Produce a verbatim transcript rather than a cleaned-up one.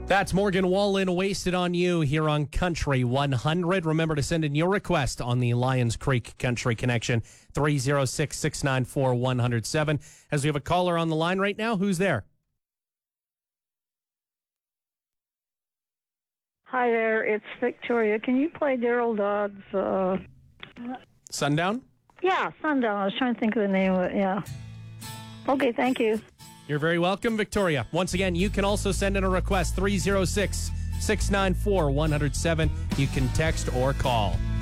That's Morgan Wallen, Wasted on You, here on Country one hundred. Remember to send in your request on the Lions Creek Country Connection, three oh six, six nine four, one oh seven. As we have a caller on the line right now, who's there? Hi there, it's Victoria. Can you play Daryl Dodd's... Uh... Sundown? Yeah, Sundown. I was trying to think of the name of it, yeah. Okay, thank you. You're very welcome, Victoria. Once again, you can also send in a request, three oh six, six nine four, one oh seven. You can text or call.